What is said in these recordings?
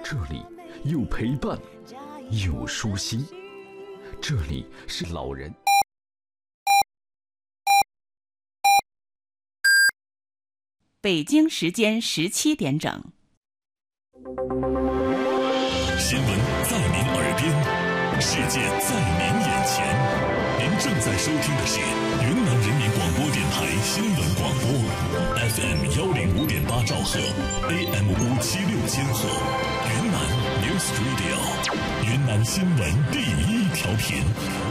这里有陪伴，有舒心，这里是老人。 北京时间17点整。 新闻在您耳边，世界在您眼前。您正在收听的是云南人民广播电台新闻广播 ，FM 105.8兆赫 ，AM 576千赫，云南 News Radio， 云南新闻第一调频。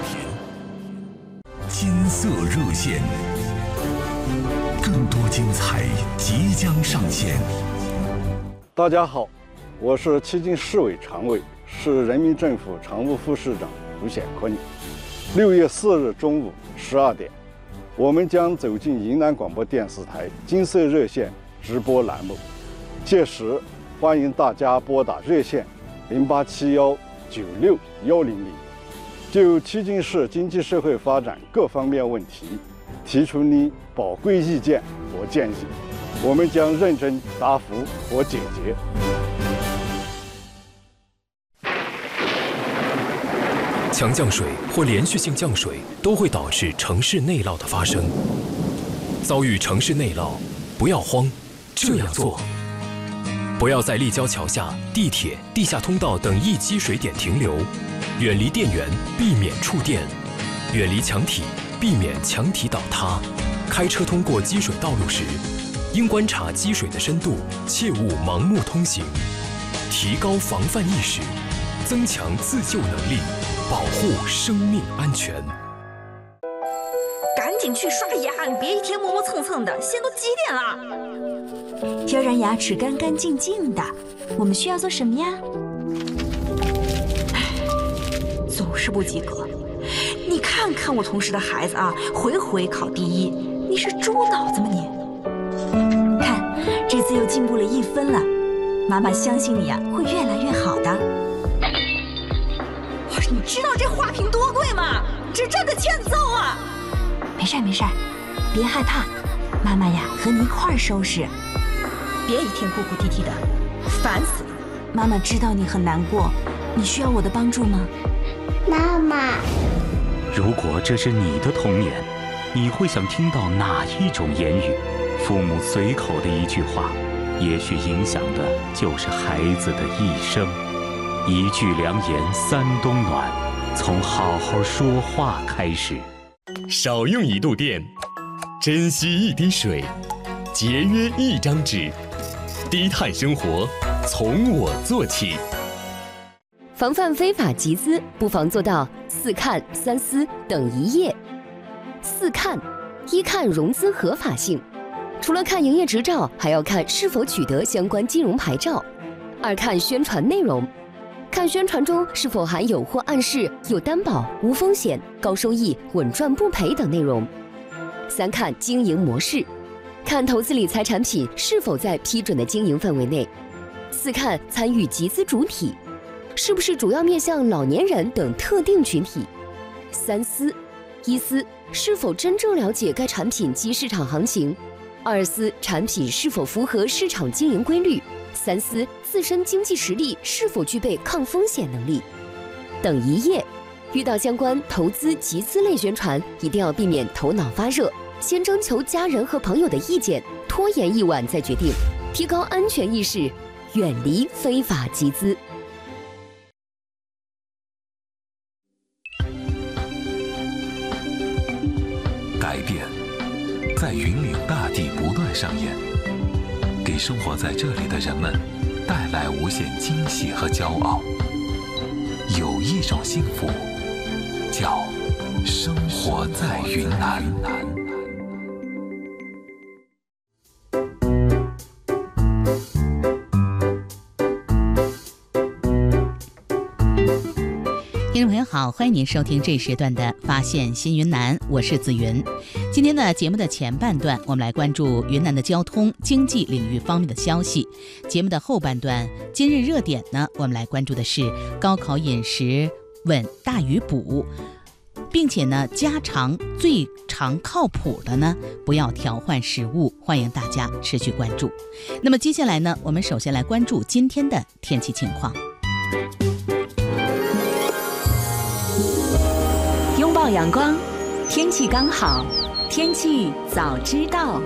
金色热线，更多精彩即将上线。 大家好，我是迄今市委常委、市人民政府常务副市长胡显坤。6月4日中午12点，我们将走进云南广播电视台金色热线直播栏目，届时欢迎大家拨打热线0871961100，就迄今市经济社会发展各方面问题提出你宝贵意见和建议，我们将认真答复和解决。 强降水或连续性降水都会导致城市内涝的发生。遭遇城市内涝，不要慌，这样做：不要在立交桥下、地铁、地下通道等易积水点停留，远离电源，避免触电；远离墙体，避免墙体倒塌。开车通过积水道路时，应观察积水的深度，切勿盲目通行。提高防范意识，增强自救能力，保护生命安全。 赶紧去刷牙，你别一天磨磨蹭蹭的，现在都几点了？ 要让牙齿干干净净的，我们需要做什么呀？ 总是不及格。你看看我同事的孩子啊，回回考第一，你是猪脑子吗你？ 看，这次又进步了1分了，妈妈相信你啊，会越来越好的。 你知道这花瓶多贵吗？这真的欠揍啊！ 没事没事，别害怕，妈妈呀和你一块儿收拾。 别一天哭哭啼啼的，烦死了。 妈妈知道你很难过，你需要我的帮助吗？ 妈妈， 如果这是你的童年，你会想听到哪一种言语？父母随口的一句话，也许影响的就是孩子的一生。一句良言三冬暖，从好好说话开始。 少用1度电，珍惜1滴水，节约1张纸，低碳生活从我做起。 防范非法集资，不妨做到4看3思等一页。4看：一看融资合法性，除了看营业执照，还要看是否取得相关金融牌照。2看宣传内容，看宣传中是否含有或暗示有担保、无风险、高收益、稳赚不赔等内容。3看经营模式，看投资理财产品是否在批准的经营范围内。4看参与集资主体，是不是主要面向老年人等特定群体。3思：一思，是否真正了解该产品及市场行情。2思，产品是否符合市场经营规律。3思，自身经济实力是否具备抗风险能力。等一页，遇到相关投资集资类宣传，一定要避免头脑发热，先征求家人和朋友的意见，拖延1晚再决定，提高安全意识，远离非法集资。 改变在云岭大地不断上演，给生活在这里的人们带来无限惊喜和骄傲。有一种幸福，叫生活在云南。 听众朋友好，欢迎您收听这时段的发现新云南，我是子云。今天的节目的前半段，我们来关注云南的交通、经济领域方面的消息。节目的后半段，今日热点呢，我们来关注的是高考饮食稳大于补。 并且呢家常最常靠谱的呢，不要调换食物。欢迎大家持续关注。那么接下来呢，我们首先来关注今天的天气情况。 拥抱阳光，天气刚好，天气早知道。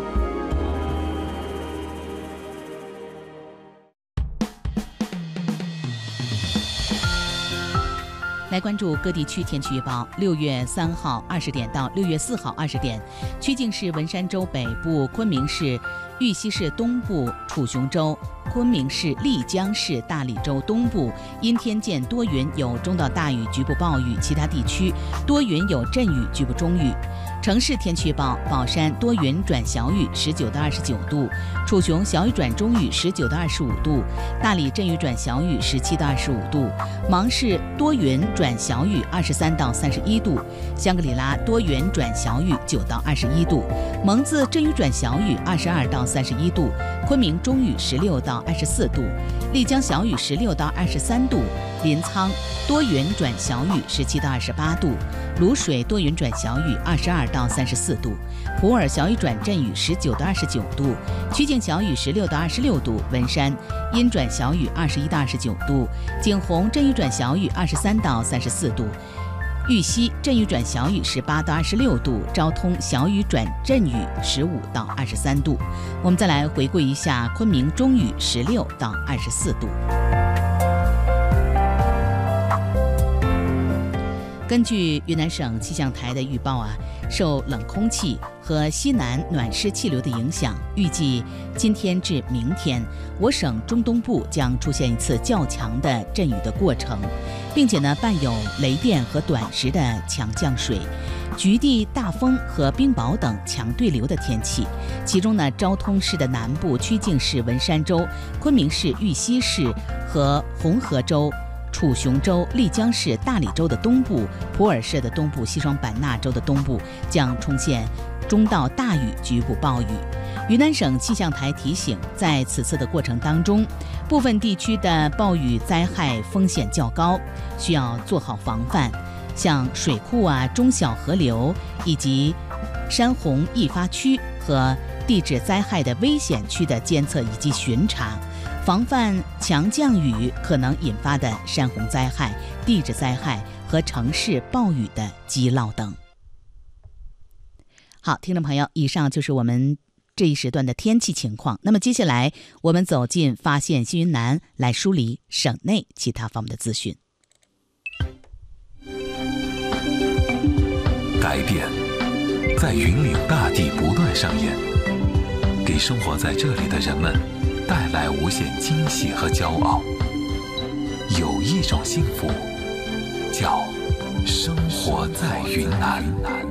来关注各地区天气预报。6月3号20点到6月4号20点，曲靖市文山州北部、昆明市玉溪市东部、楚雄州、昆明市丽江市大理州东部阴天见多云，有中到大雨，局部暴雨；其他地区多云有阵雨，局部中雨。城市天气预报：宝山多云转小雨，19到29度；楚雄小雨转中雨，19到25度；大理阵雨转小雨，17到25度；芒市多云转小雨，23到31度；香格里拉多云转小雨，9到21度；蒙自阵雨转小雨，22到31度；昆明中雨16到24度；丽江小雨16到23度；临沧多云转小雨，17到28度；卤水多云转小雨，22到34度；普洱小雨转阵雨，19到29度；曲靖小雨16到26度；文山阴转小雨，21到29度；景洪阵雨转小雨，23到34度；玉溪阵雨转小雨18到26度；昭通小雨转阵雨15到23度。我们再来回顾一下昆明中雨16到24度。根据云南省气象台的预报啊，受冷空气和西南暖湿气流的影响，预计今天至明天，我省中东部将出现一次较强的阵雨的过程，并且呢伴有雷电和短时的强降水、局地大风和冰雹等强对流的天气。其中呢，昭通市的南部、曲靖市文山州、昆明市玉溪市和红河州、楚雄州、丽江市大理州的东部、普洱市的东部、西双版纳州的东部将出现中到大雨，局部暴雨。云南省气象台提醒，在此次的过程当中，部分地区的暴雨灾害风险较高，需要做好防范，像水库啊、中小河流以及山洪易发区和地质灾害的危险区的监测以及巡查，防范强降雨可能引发的山洪灾害、地质灾害和城市暴雨的积涝等。好，听众朋友，以上就是我们这一时段的天气情况。那么接下来我们走进发现新云南，来梳理省内其他方面的资讯。 改变在云岭大地不断上演，给生活在这里的人们带来无限惊喜和骄傲。有一种幸福，叫生活在云南。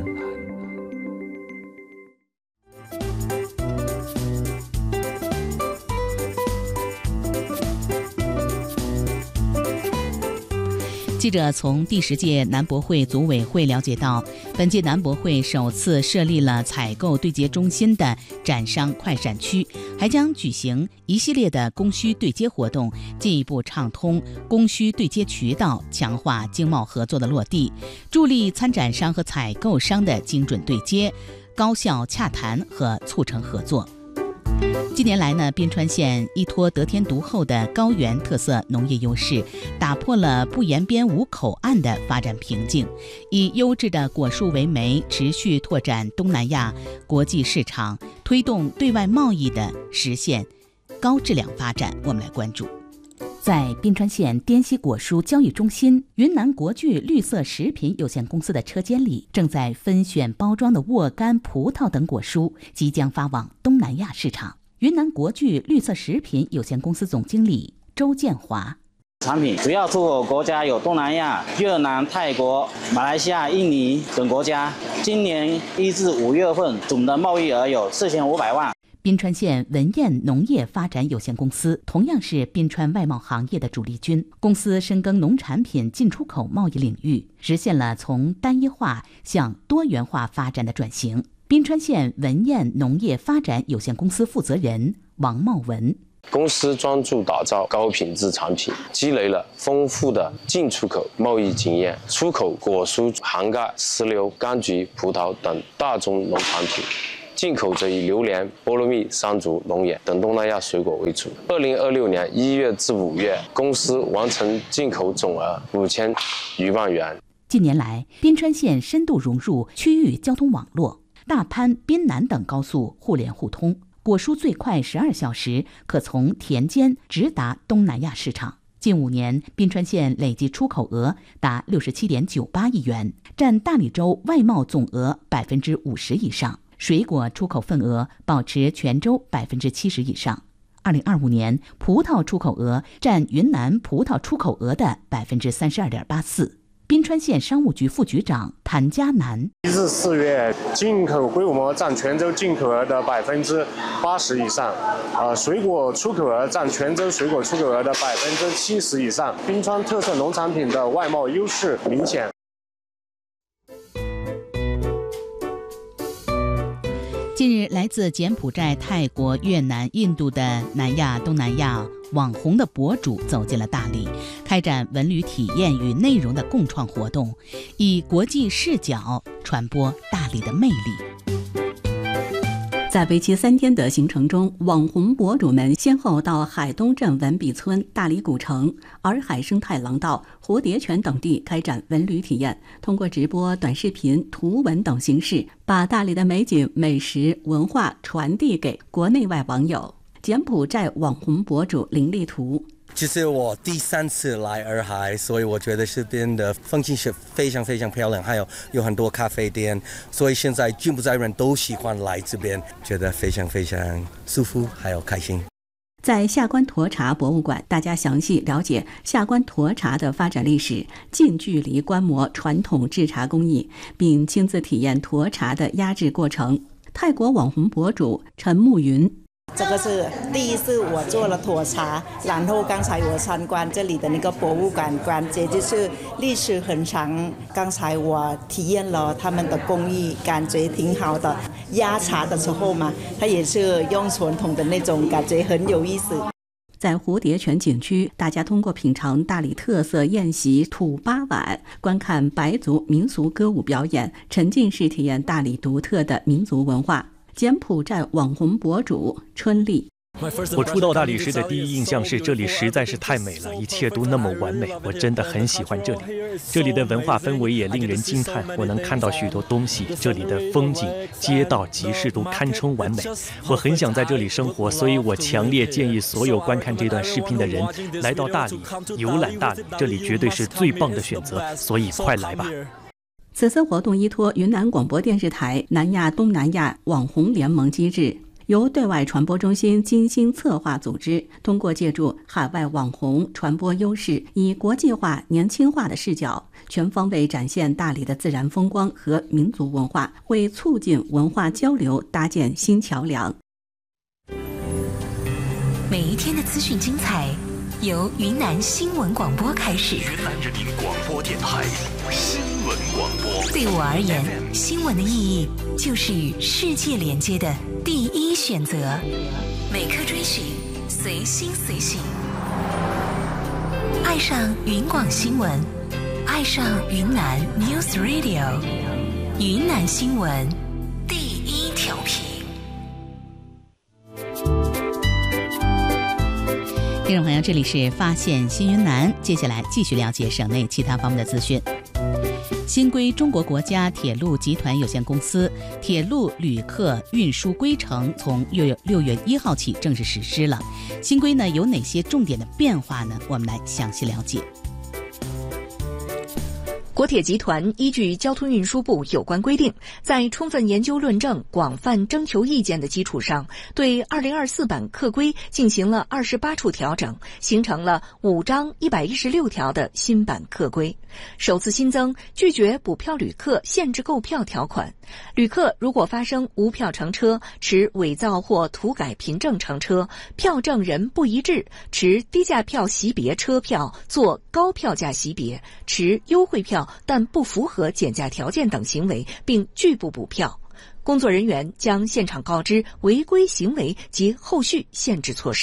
记者从第10届南博会组委会了解到，本届南博会首次设立了采购对接中心的展商快闪区，还将举行一系列的供需对接活动，进一步畅通供需对接渠道，强化经贸合作的落地，助力参展商和采购商的精准对接、高效洽谈和促成合作。近年来呢，宾川县依托得天独厚的高原特色农业优势，打破了不沿边无口岸的发展瓶颈，以优质的果树为媒，持续拓展东南亚国际市场，推动对外贸易的实现高质量发展。我们来关注。在宾川县滇西果蔬交易中心，云南国巨绿色食品有限公司的车间里，正在分选包装的沃柑、葡萄等果蔬，即将发往东南亚市场。云南国巨绿色食品有限公司总经理周建华： 产品主要出口国家有东南亚、越南、泰国、马来西亚、印尼等国家。今年1至5月份总的贸易额有4500万。 宾川县文彦农业发展有限公司同样是宾川外贸行业的主力军，公司深耕农产品进出口贸易领域，实现了从单一化向多元化发展的转型。宾川县文彦农业发展有限公司负责人王茂文： 公司专注打造高品质产品，积累了丰富的进出口贸易经验，出口果蔬涵盖石榴、柑橘、葡萄等大宗农产品。进口则以榴莲、菠萝蜜、山竹、龙眼等东南亚水果为主。2026年1月至5月，公司完成进口总额5000余万元。 近年来，宾川县深度融入区域交通网络，大潘、宾南等高速互联互通，果蔬最快12小时可从田间直达东南亚市场。近5年，宾川县累计出口额达67.98亿元，占大理州外贸总额50%以上。水果出口份额保持全州70%以上。2025年，葡萄出口额占云南葡萄出口额的32.84%。宾川县商务局副局长谭家南 1至4月，进口规模占全州进口额的80%以上，水果出口额占全州水果出口额的70%以上。宾川特色农产品的外贸优势明显。 近日，来自柬埔寨、泰国、越南、印度的南亚、东南亚网红的博主走进了大理，开展文旅体验与内容的共创活动，以国际视角传播大理的魅力。 在为期3天的行程中，网红博主们先后到海东镇文笔村、大理古城、洱海生态廊道、蝴蝶泉等地开展文旅体验，通过直播、短视频、图文等形式，把大理的美景、美食、文化传递给国内外网友。柬埔寨网红博主林立图。 其实我第3次来洱海，所以我觉得这边的风景是非常非常漂亮，还有很多咖啡店，所以现在柬埔寨人都喜欢来这边，觉得非常非常舒服，还有开心。 在下关沱茶博物馆，大家详细了解下关沱茶的发展历史，近距离观摩传统制茶工艺，并亲自体验沱茶的压制过程。泰国网红博主陈慕云。 这个是第一次我做了沱茶，然后刚才我参观这里的那个博物馆，感觉就是历史很长。刚才我体验了他们的工艺，感觉挺好的。压茶的时候嘛，它也是用传统的那种，感觉很有意思。 在蝴蝶泉景区，大家通过品尝大理特色宴席土八碗，观看白族民俗歌舞表演，沉浸式体验大理独特的民族文化。柬埔寨网红博主春丽。 我初到大理时的第一印象是这里实在是太美了，一切都那么完美，我真的很喜欢这里。这里的文化氛围也令人惊叹，我能看到许多东西，这里的风景、街道、集市都堪称完美。我很想在这里生活，所以我强烈建议所有观看这段视频的人来到大理，游览大理，这里绝对是最棒的选择，所以快来吧。 此次活动依托云南广播电视台南亚东南亚网红联盟机制，由对外传播中心精心策划组织，通过借助海外网红传播优势，以国际化、年轻化的视角，全方位展现大理的自然风光和民族文化，为促进文化交流搭建新桥梁。 每一天的资讯精彩，由云南新闻广播开始。 云南人民广播电台新闻广播。 对我而言，新闻的意义就是与世界连接的第一选择。每刻追寻，随心随行。爱上云广新闻，爱上云南 News Radio， 云南新闻第一调频。 听众朋友，这里是发现新云南，接下来继续了解省内其他方面的资讯。新规中国国家铁路集团有限公司铁路旅客运输规程从6月1号起正式实施了。新规呢有哪些重点的变化呢？我们来详细了解。 国铁集团依据交通运输部有关规定，在充分研究论证、广泛征求意见的基础上，对2024版客规进行了28处调整，形成了5章116条的新版客规。首次新增拒绝补票旅客限制购票条款，旅客如果发生无票乘车、持伪造或涂改凭证乘车、票证人不一致、持低价票级别车票做高票价级别、持优惠票但不符合减价条件等行为，并拒不补票，工作人员将现场告知违规行为及后续限制措施。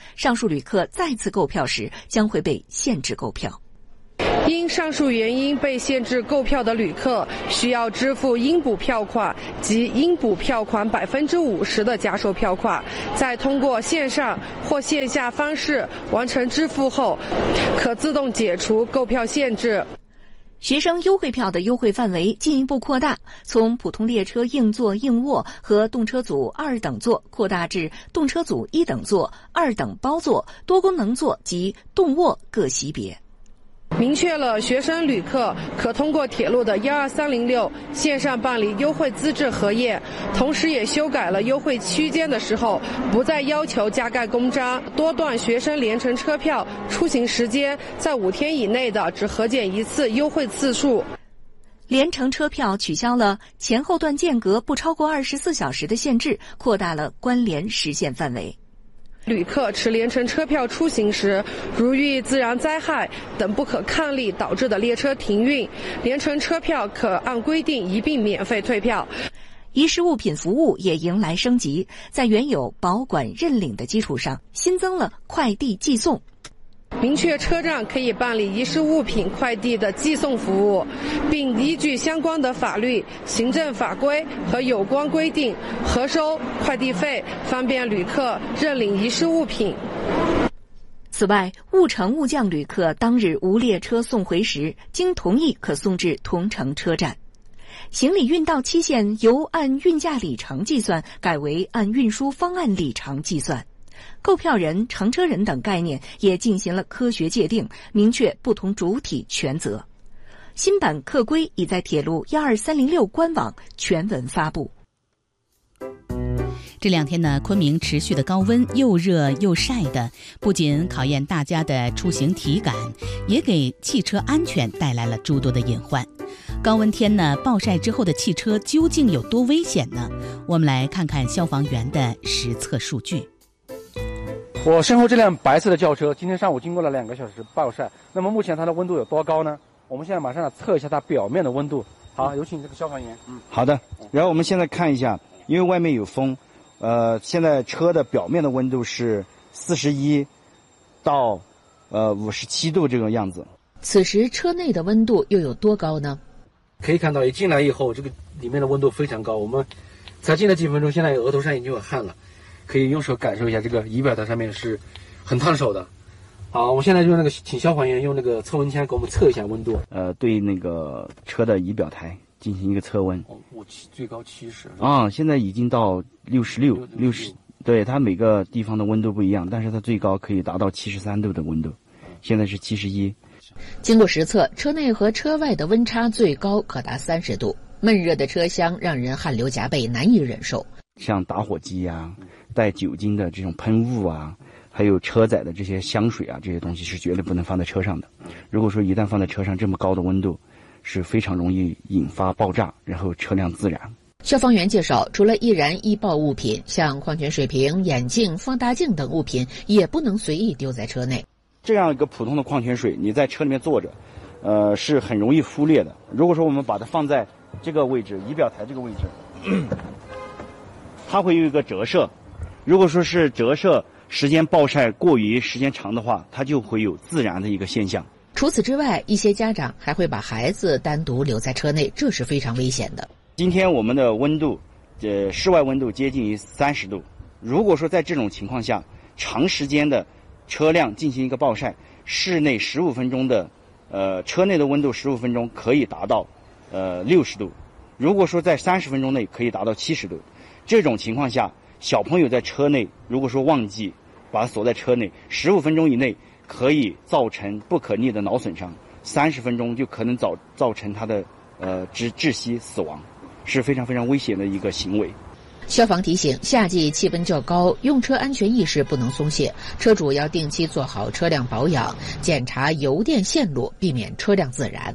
上述旅客再次购票时将会被限制购票。 因上述原因被限制购票的旅客需要支付应补票款及应补票款50%的加收票款，再通过线上或线下方式完成支付后，可自动解除购票限制。 学生优惠票的优惠范围进一步扩大，从普通列车硬座硬卧和动车组2等座扩大至动车组1等座、2等包座、多功能座及动卧各级别。 明确了学生旅客可通过铁路的12306线上办理优惠资质核验，同时也修改了优惠区间的时候不再要求加盖公章，多段学生联程车票出行时间在5天以内的只核检1次优惠次数。 联程车票取消了前后段间隔不超过24小时的限制，扩大了关联实现范围。 旅客持联程车票出行时，如遇自然灾害等不可抗力导致的列车停运，联程车票可按规定一并免费退票。 遗失物品服务也迎来升级，在原有保管认领的基础上，新增了快递寄送。 明确车站可以办理遗失物品快递的寄送服务，并依据相关的法律、行政法规和有关规定核收快递费，方便旅客认领遗失物品。 此外，误乘误降旅客当日无列车送回时，经同意可送至同城车站。行李运到期限由按运价里程计算，改为按运输方案里程计算。购票人、乘车人等概念也进行了科学界定，明确不同主体权责。新版客规已在铁路12306官网全文发布。 这2天呢，昆明持续的高温，又热又晒的，不仅考验大家的出行体感，也给汽车安全带来了诸多的隐患。高温天呢，暴晒之后的汽车究竟有多危险呢？我们来看看消防员的实测数据。 我身后这辆白色的轿车，今天上午经过了2个小时暴晒，那么目前它的温度有多高呢？我们现在马上来测一下它表面的温度。好，有请这个消防员。 好的。然后我们现在看一下，因为外面有风，现在车的表面的温度是41到57度这个样子。 此时车内的温度又有多高呢？ 可以看到，一进来以后，这个里面的温度非常高。我们才进来几分钟，现在额头上已经有汗了。可以用手感受一下，这个仪表台上面是很烫手的。好，我现在就请消防员用那个测温枪给我们测一下温度。 对那个车的仪表台进行一个测温。 最高70。 啊，现在已经到60。对，它每个地方的温度不一样，但是它最高可以达到73度的温度，现在是71。 经过实测，车内和车外的温差最高可达30度，闷热的车厢让人汗流浃背，难以忍受。 像打火机啊，带酒精的这种喷雾啊，还有车载的这些香水啊，这些东西是绝对不能放在车上的。如果说一旦放在车上，这么高的温度是非常容易引发爆炸，然后车辆自燃。 消防员介绍，除了易燃易爆物品，像矿泉水瓶、眼镜、放大镜等物品也不能随意丢在车内。 这样一个普通的矿泉水，你在车里面坐着，是很容易忽略的。如果说我们把它放在这个位置，仪表台这个位置，它会有一个折射。如果说是折射时间暴晒过于时间长的话，它就会有自燃的一个现象。 除此之外，一些家长还会把孩子单独留在车内，这是非常危险的。 今天我们的温度，室外温度接近于30度。如果说在这种情况下，长时间的车辆进行一个暴晒，室内15分钟的，车内的温度15分钟可以达到60度。如果说在30分钟内可以达到70度。这种情况下，小朋友在车内，如果说忘记把它锁在车内，15分钟以内可以造成不可逆的脑损伤，30分钟就可能造成他的窒息死亡，是非常非常危险的一个行为。 消防提醒，夏季气温较高，用车安全意识不能松懈，车主要定期做好车辆保养，检查油电线路，避免车辆自燃。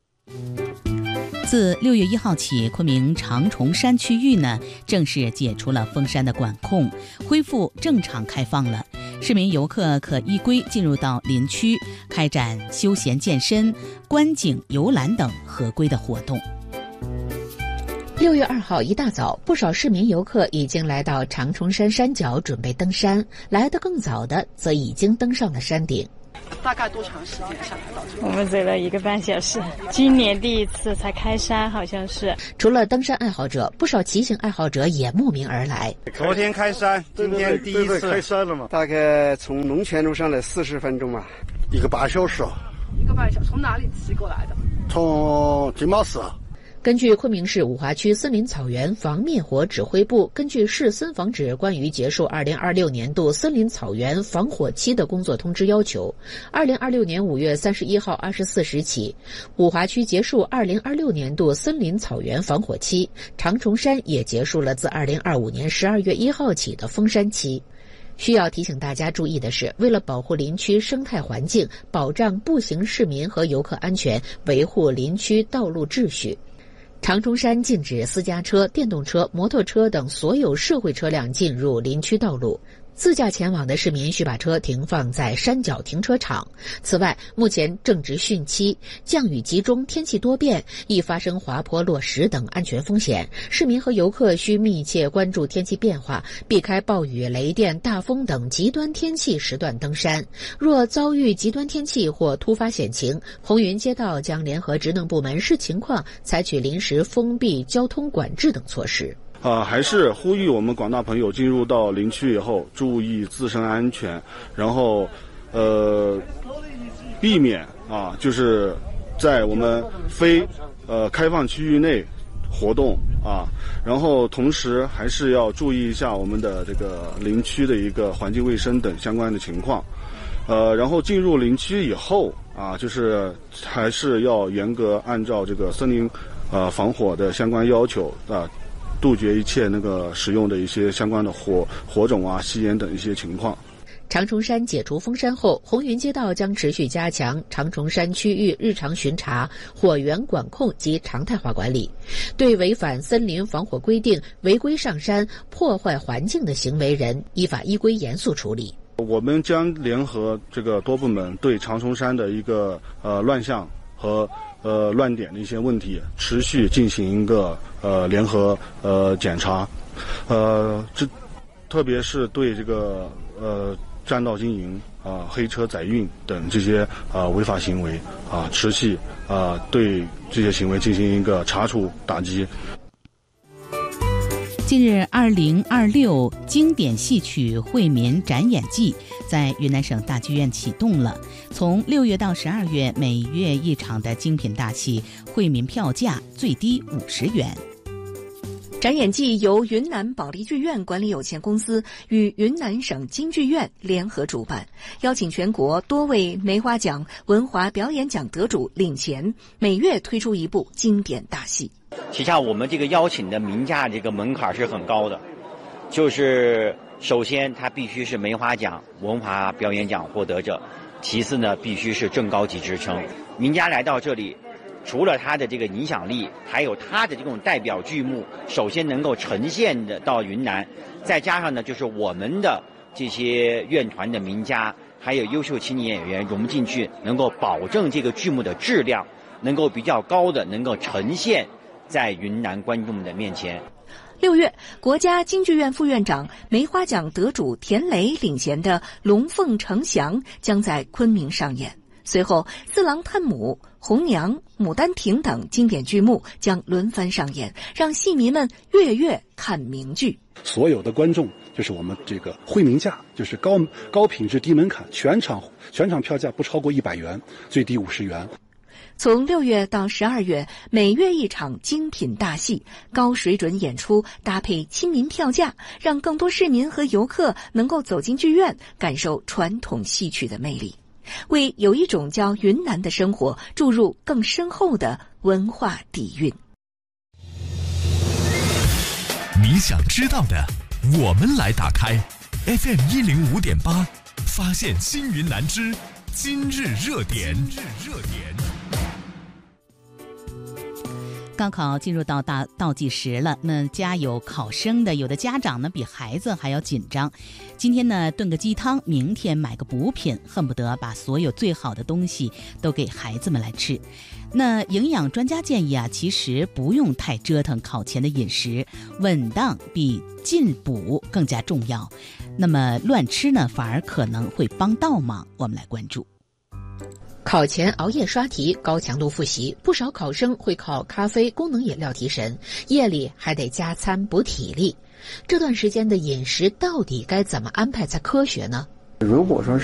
自6月1号起，昆明长崇山区域呢正式解除了封山的管控，恢复正常开放了。市民游客可依规进入到林区，开展休闲健身、观景游览等合规的活动。 6月2号一大早，不少市民游客已经来到长虫山山脚准备登山，来得更早的则已经登上了山顶。 大概多长时间下来到这？ 我们走了1个半小时，今年第一次才开山，好像是。 除了登山爱好者，不少骑行爱好者也慕名而来。 昨天开山，今天第一次开山了嘛？ 大概从龙泉路上来40分钟嘛 ，1个半小时。 1个半小时，从哪里骑过来的？ 从金马寺。 根据昆明市五华区森林草原防灭火指挥部根据市森防指关于结束2026年度森林草原防火期的工作通知要求，2026年5月31号24时起，五华区结束2026年度森林草原防火期，长虫山也结束了自2025年12月1号起的封山期。需要提醒大家注意的是，为了保护林区生态环境，保障步行市民和游客安全，维护林区道路秩序，长虫山禁止私家车、电动车、摩托车等所有社会车辆进入林区道路。自驾前往的市民需把车停放在山脚停车场。此外，目前正值汛期，降雨集中，天气多变，易发生滑坡、落石等安全风险。市民和游客需密切关注天气变化，避开暴雨、雷电、大风等极端天气时段登山。若遭遇极端天气或突发险情，红云街道将联合职能部门视情况采取临时封闭交通管制等措施。 还是呼吁我们广大朋友进入到林区以后，注意自身安全，然后避免就是在我们非开放区域内活动然后同时还是要注意一下我们的这个林区的一个环境卫生等相关的情况。然后进入林区以后就是还是要严格按照这个森林防火的相关要求杜绝一切那个使用的一些相关的火种吸烟等一些情况。 长虫山解除封山后，红云街道将持续加强长虫山区域日常巡查、火源管控及常态化管理，对违反森林防火规定、违规上山、破坏环境的行为人依法依规严肃处理。 我们将联合这个多部门对长虫山的一个乱象和乱点的一些问题持续进行一个联合检查，特别是对这个占道经营黑车载运等这些违法行为持续对这些行为进行一个查处打击。 近日，2026经典戏曲惠民展演季在云南省大剧院启动了。从6月到12月，每月一场的精品大戏，惠民票价最低50元。 展演季由云南保利剧院管理有限公司与云南省京剧院联合主办，邀请全国多位梅花奖、文华表演奖得主领衔，每月推出一部经典大戏。 旗下我们这个邀请的名家这个门槛是很高的，就是首先他必须是梅花奖、文华表演奖获得者，其次呢必须是正高级职称。名家来到这里，除了他的这个影响力，还有他的这种代表剧目，首先能够呈现的到云南，再加上呢，就是我们的这些院团的名家，还有优秀青年演员融进去，能够保证这个剧目的质量能够比较高的能够呈现在云南观众的面前。 6月，国家京剧院副院长、梅花奖得主田雷领衔的《龙凤呈祥》将在昆明上演。随后，《四郎探母》、《红娘》、《牡丹亭》等经典剧目将轮番上演，让戏迷们月月看名剧。 所有的观众就是我们这个惠民价，就是高品质低门槛，全场票价不超过100元，最低50元。 从6月到12月，每月一场精品大戏，高水准演出搭配亲民票价，让更多市民和游客能够走进剧院，感受传统戏曲的魅力，为有一种叫云南的生活注入更深厚的文化底蕴。 你想知道的，我们来打开 FM 105.8，发现新云南之今日热点。 高考进入到倒计时了，那家有考生的，有的家长呢比孩子还要紧张。今天呢炖个鸡汤，明天买个补品，恨不得把所有最好的东西都给孩子们来吃。那营养专家建议啊，其实不用太折腾考前的饮食，稳当比进补更加重要。那么乱吃呢，反而可能会帮倒忙。我们来关注。 考前熬夜刷题、高强度复习，不少考生会靠咖啡、功能饮料提神，夜里还得加餐补体力。这段时间的饮食到底该怎么安排才科学呢？ 如果说